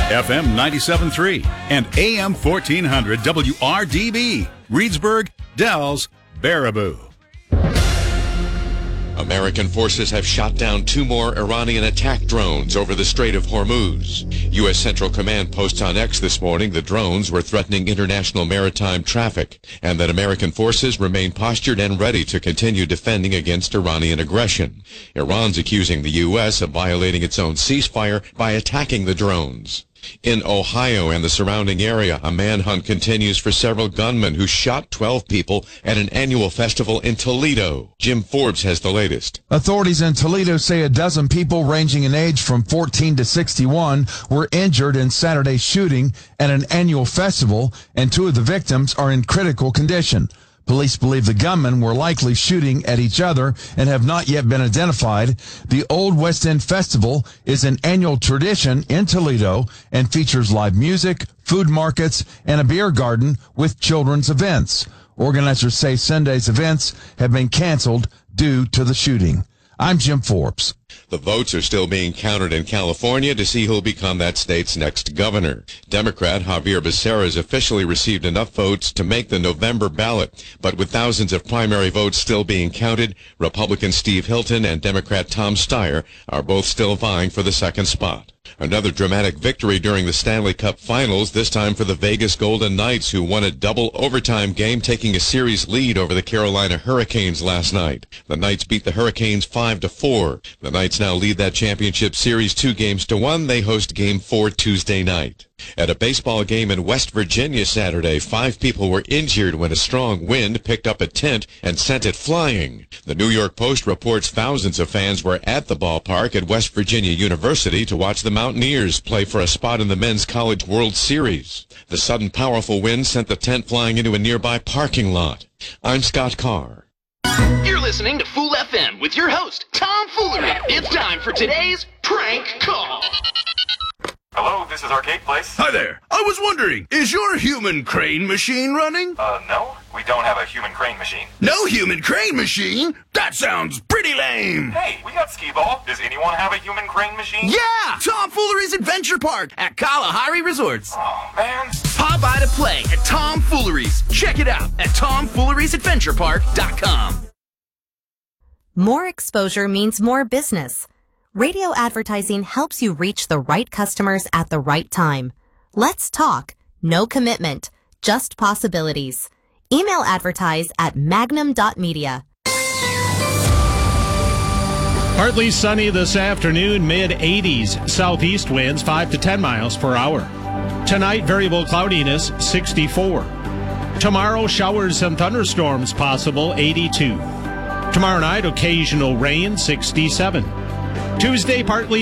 FM 97.3 and AM 1400 WRDB, Reedsburg, Dells, Baraboo. American forces have shot down 2 more Iranian attack drones over the Strait of Hormuz. U.S. Central Command posts on X this morning the drones were threatening international maritime traffic and that American forces remain postured and ready to continue defending against Iranian aggression. Iran's accusing the U.S. of violating its own ceasefire by attacking the drones. In Ohio and the surrounding area, a manhunt continues for several gunmen who shot 12 people at an annual festival in Toledo. Jim Forbes has the latest. Authorities in Toledo say a dozen people ranging in age from 14 to 61 were injured in Saturday's shooting at an annual festival, and 2 of the victims are in critical condition. Police believe the gunmen were likely shooting at each other and have not yet been identified. The Old West End Festival is an annual tradition in Toledo and features live music, food markets, and a beer garden with children's events. Organizers say Sunday's events have been canceled due to the shooting. I'm Jim Forbes. The votes are still being counted in California to see who'll become that state's next governor. Democrat Javier Becerra has officially received enough votes to make the November ballot, but with thousands of primary votes still being counted, Republican Steve Hilton and Democrat Tom Steyer are both still vying for the second spot. Another dramatic victory during the Stanley Cup Finals, this time for the Vegas Golden Knights, who won a double overtime game, taking a series lead over the Carolina Hurricanes last night. The Knights beat the Hurricanes 5-4. The Knights now lead that championship series 2-1. They host Game 4 Tuesday night. At a baseball game in West Virginia Saturday, 5 people were injured when a strong wind picked up a tent and sent it flying. The New York Post reports thousands of fans were at the ballpark at West Virginia University to watch the Mountaineers play for a spot in the Men's College World Series. The sudden powerful wind sent the tent flying into a nearby parking lot. I'm Scott Carr. You're listening to Fool FM with your host, Tom Foolery. It's time for today's prank call. Hello, this is Arcade Place. Hi there. I was wondering, is your human crane machine running? No, we don't have a human crane machine. No human crane machine? That sounds pretty lame. Hey, we got skee-ball. Does anyone have a human crane machine? Yeah! Tom Foolery's Adventure Park at Kalahari Resorts. Oh, man. Pop by to play at Tom Foolery's. Check it out at TomFoolery'sAdventurePark.com. More exposure means more business. Radio advertising helps you reach the right customers at the right time. Let's talk. No commitment. Just possibilities. Email advertise at magnum.media. Partly sunny this afternoon, mid-80s. Southeast winds 5 to 10 miles per hour. Tonight, variable cloudiness, 64. Tomorrow, showers and thunderstorms possible, 82. Tomorrow night, occasional rain, 67. Tuesday, partly